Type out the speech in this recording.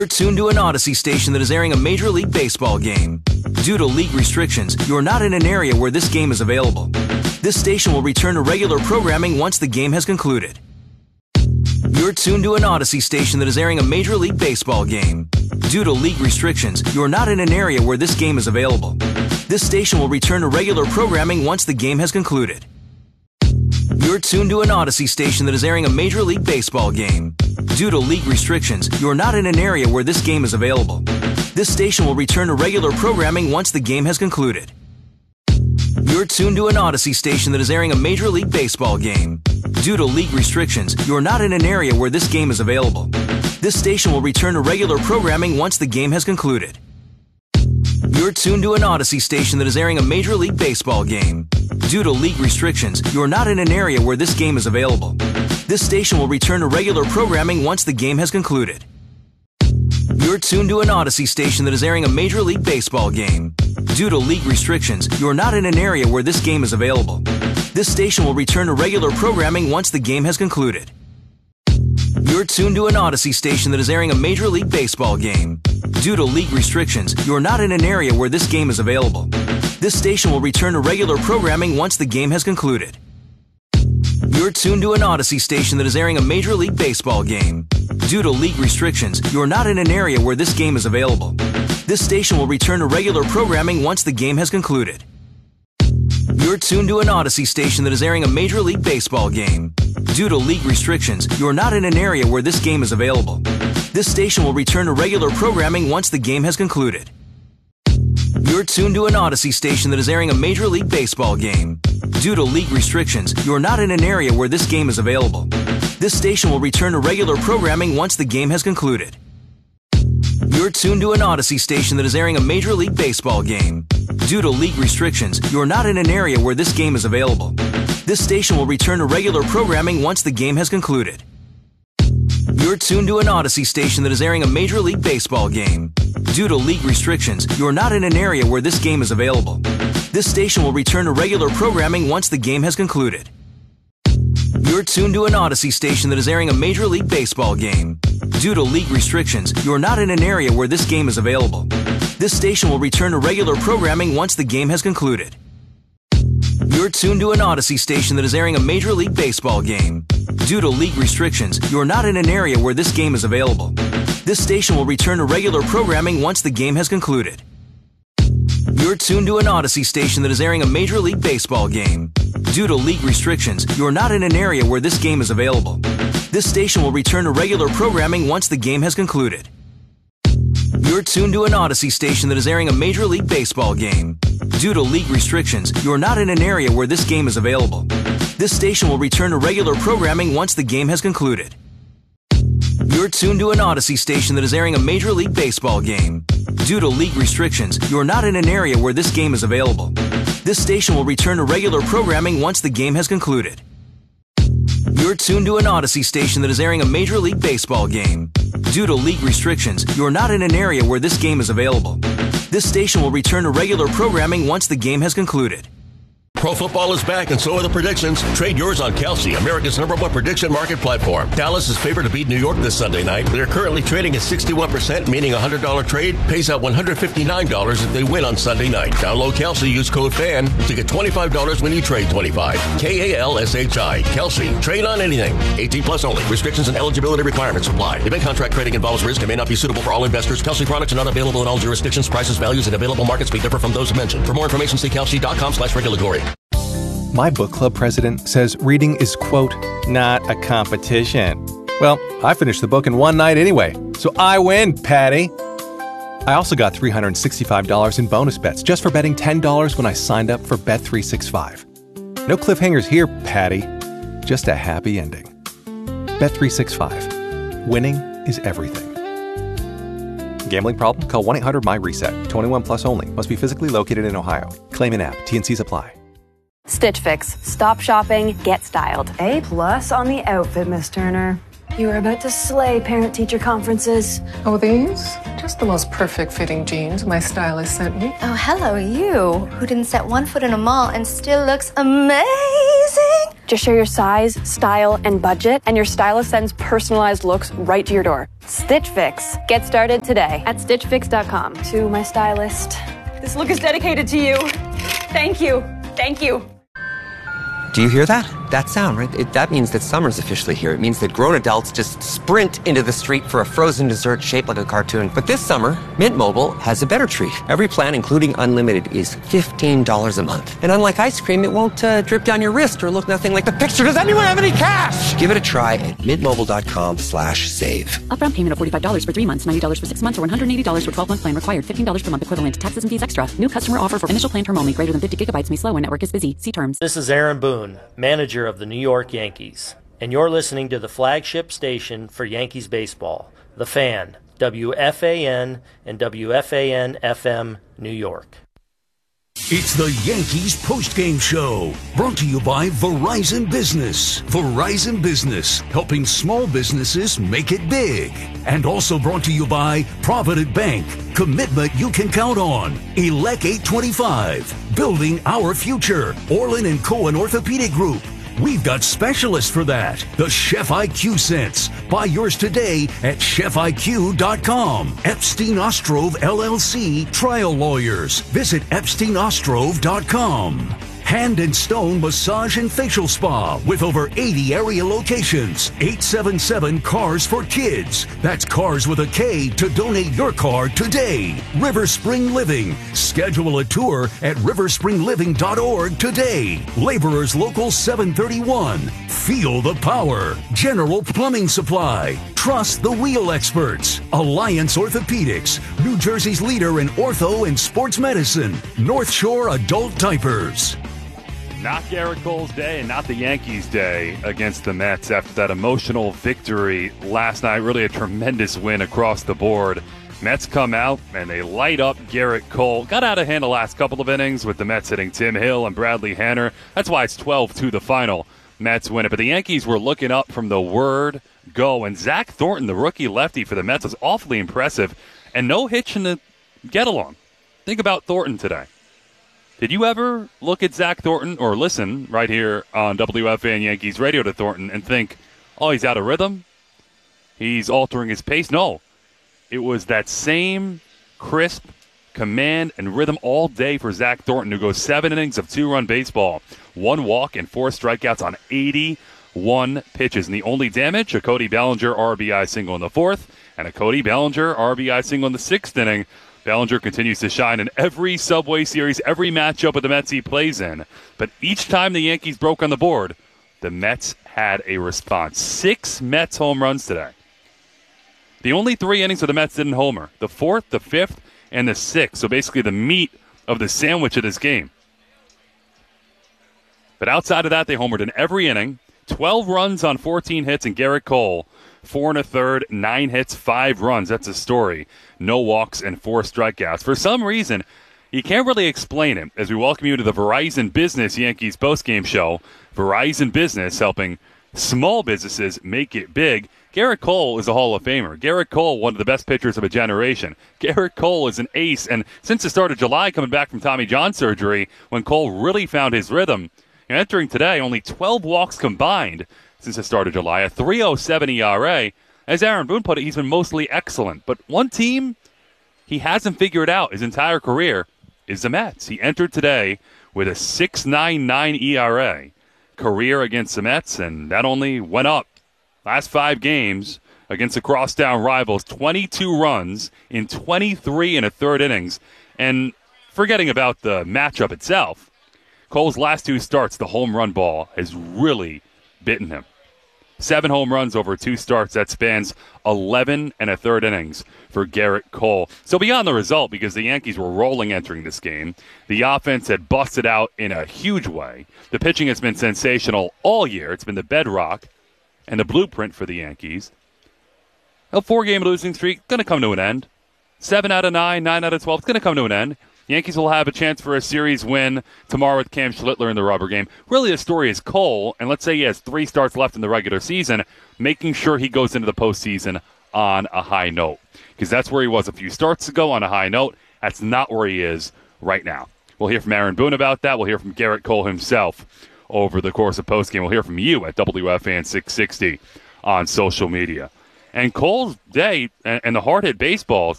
You're tuned to an Odyssey station that is airing a Major League Baseball game. Due to league restrictions, you are not in an area where this game is available. This station will return to regular programming once the game has concluded. You're tuned to an Odyssey station that is airing a Major League Baseball game. Due to league restrictions, you are not in an area where this game is available. This station will return to regular programming once the game has concluded. You're tuned to an Odyssey station that is airing a Major League Baseball game. Due to league restrictions, you are not in an area where this game is available. This station will return to regular programming once the game has concluded. You're tuned to an Odyssey station that is airing a Major League Baseball game. Due to league restrictions, you are not in an area where this game is available. This station will return to regular programming once the game has concluded. You're tuned to an Odyssey station that is airing a Major League Baseball game. Due to league restrictions, you are not in an area where this game is available. This station will return to regular programming once the game has concluded. You're tuned to an Odyssey station that is airing a Major League Baseball game. Due to league restrictions, you are not in an area where this game is available. This station will return to regular programming once the game has concluded. You're tuned to an Odyssey station that is airing a Major League Baseball game. Due to league restrictions, you are not in an area where this game is available. This station will return to regular programming once the game has concluded. You're tuned to an Odyssey station that is airing a Major League Baseball game. Due to league restrictions, you are not in an area where this game is available. This station will return to regular programming once the game has concluded. You're tuned to an Odyssey station that is airing a Major League Baseball game. Due to league restrictions, you are not in an area where this game is available. This station will return to regular programming once the game has concluded. You're tuned to an Odyssey station that is airing a Major League Baseball game. Due to league restrictions, you are not in an area where this game is available. This station will return to regular programming once the game has concluded. You're tuned to an Odyssey station that is airing a Major League Baseball game. Due to league restrictions, you are not in an area where this game is available. This station will return to regular programming once the game has concluded. You're tuned to an Odyssey station that is airing a Major League Baseball game. Due to league restrictions, you are not in an area where this game is available. This station will return to regular programming once the game has concluded. You're tuned to an Odyssey station that is airing a Major League Baseball game. Due to league restrictions, you are not in an area where this game is available. This station will return to regular programming once the game has concluded. You're tuned to an Odyssey station that is airing a Major League Baseball game. Due to league restrictions, you are not in an area where this game is available. This station will return to regular programming once the game has concluded. You're tuned to an Odyssey station that is airing a Major League Baseball game. Due to league restrictions, you are not in an area where this game is available. This station will return to regular programming once the game has concluded. You're tuned to an Odyssey station that is airing a Major League Baseball game. Due to league restrictions, you are not in an area where this game is available. This station will return to regular programming once the game has concluded. You're tuned to an Odyssey station that is airing a Major League Baseball game. Due to league restrictions, you are not in an area where this game is available. This station will return to regular programming once the game has concluded. You're tuned to an Odyssey station that is airing a Major League Baseball game. Due to league restrictions, you are not in an area where this game is available. This station will return to regular programming once the game has concluded. Pro football is back, and so are the predictions. Trade yours on Kalshi, America's #1 prediction market platform. Dallas is favored to beat New York this Sunday night. They're currently trading at 61%, meaning a $100 trade pays out $159 if they win on Sunday night. Download Kalshi, use code FAN to get $25 when you trade 25. KALSHI. Kalshi. Trade on anything. 18 plus only. Restrictions and eligibility requirements apply. Event contract trading involves risk and may not be suitable for all investors. Kalshi products are not available in all jurisdictions. Prices, values, and available markets may differ from those mentioned. For more information, see kalshi.com/regulatory. My book club president says reading is, quote, not a competition. Well, I finished the book in one night anyway, so I win, Patty. I also got $365 in bonus bets just for betting $10 when I signed up for Bet365. No cliffhangers here, Patty. Just a happy ending. Bet365. Winning is everything. Gambling problem? Call 1-800-MY-RESET. 21 plus only. Must be physically located in Ohio. Claim in app. T&Cs apply. Stitch Fix. Stop shopping, get styled. A+ on the outfit, Miss Turner. You were about to slay parent-teacher conferences. Oh, these? Just the most perfect fitting jeans my stylist sent me. Oh, hello, you, who didn't set one foot in a mall and still looks amazing. Just share your size, style, and budget, and your stylist sends personalized looks right to your door. Stitch Fix. Get started today at StitchFix.com. To my stylist, this look is dedicated to you. Thank you. Thank you. Do you hear that? That sound, right? That means that summer's officially here. It means that grown adults just sprint into the street for a frozen dessert shaped like a cartoon. But this summer, Mint Mobile has a better treat. Every plan, including unlimited, is $15 a month. And unlike ice cream, it won't drip down your wrist or look nothing like the picture. Does anyone have any cash? Give it a try at mintmobile.com/save. Upfront payment of $45 for 3 months, $90 for 6 months, or $180 for 12-month plan required. $15 per month equivalent. Taxes and fees extra. New customer offer for initial plan term only. Greater than 50 gigabytes may slow when network is busy. See terms. This is Aaron Boone, manager of the New York Yankees, and you're listening to the flagship station for Yankees baseball, The Fan, WFAN and WFAN-FM, New York. It's the Yankees postgame show, brought to you by Verizon Business. Verizon Business, helping small businesses make it big. And also brought to you by Provident Bank, commitment you can count on. Elec 825, building our future. Orlin & Cohen Orthopedic Group. We've got specialists for that. The Chef IQ Sense. Buy yours today at chefiq.com. Epstein Ostrov LLC Trial Lawyers. Visit epsteinostrov.com. Hand and Stone Massage and Facial Spa with over 80 area locations. 877 Cars for Kids. That's Cars with a K to donate your car today. River Spring Living. Schedule a tour at riverspringliving.org today. Laborers Local 731. Feel the power. General Plumbing Supply. Trust the wheel experts. Alliance Orthopedics. New Jersey's leader in ortho and sports medicine. North Shore Adult Diapers. Not Gerrit Cole's day and not the Yankees' day against the Mets after that emotional victory last night. Really a tremendous win across the board. Mets come out and they light up Gerrit Cole. Got out of hand the last couple of innings with the Mets hitting Tim Hill and Bradley Hanner. That's why it's 12-2 the final. Mets win it. But the Yankees were looking up from the word go. And Zach Thornton, the rookie lefty for the Mets, was awfully impressive. And no hitch in the get-along. Think about Thornton today. Did you ever look at Zach Thornton or listen right here on WFAN Yankees radio to Thornton and think, oh, he's out of rhythm? He's altering his pace? No. It was that same crisp command and rhythm all day for Zach Thornton, who goes 7 innings of 2-run baseball, 1 walk and 4 strikeouts on 81 pitches. And the only damage, a Cody Bellinger RBI single in the 4th and a Cody Bellinger RBI single in the 6th inning. Bellinger continues to shine in every Subway Series, every matchup with the Mets he plays in. But each time the Yankees broke on the board, the Mets had a response. 6 Mets home runs today. The only 3 innings of the Mets didn't homer. The 4th, the 5th, and the 6th. So basically the meat of the sandwich of this game. But outside of that, they homered in every inning. 12 runs on 14 hits, and Gerrit Cole, 4 1/3, 9 hits, 5 runs. That's a story. No walks and 4 strikeouts. For some reason, you can't really explain it. As we welcome you to the Verizon Business Yankees postgame show, Verizon Business helping small businesses make it big. Gerrit Cole is a Hall of Famer. Gerrit Cole, one of the best pitchers of a generation. Gerrit Cole is an ace, and since the start of July, coming back from Tommy John surgery, when Cole really found his rhythm, and entering today, only 12 walks combined since the start of July, a 3.07 ERA. As Aaron Boone put it, he's been mostly excellent. But one team he hasn't figured out his entire career is the Mets. He entered today with a 6.99 ERA career against the Mets, and that only went up. Last 5 games against the crosstown rivals, 22 runs in 23 1/3 innings. And forgetting about the matchup itself, Cole's last 2 starts, the home run ball has really bitten him. 7 home runs over 2 starts. That spans 11 1/3 innings for Gerrit Cole. So beyond the result, because the Yankees were rolling entering this game, the offense had busted out in a huge way. The pitching has been sensational all year. It's been the bedrock and the blueprint for the Yankees. A 4-game losing streak, going to come to an end. 7 out of 9, 9 out of 12, it's going to come to an end. Yankees will have a chance for a series win tomorrow with Cam Schlittler in the rubber game. Really, the story is Cole, and let's say he has 3 starts left in the regular season, making sure he goes into the postseason on a high note. Because that's where he was a few starts ago, on a high note. That's not where he is right now. We'll hear from Aaron Boone about that. We'll hear from Gerrit Cole himself over the course of postgame. We'll hear from you at WFAN 660 on social media. And Cole's day and the hard-hit baseballs,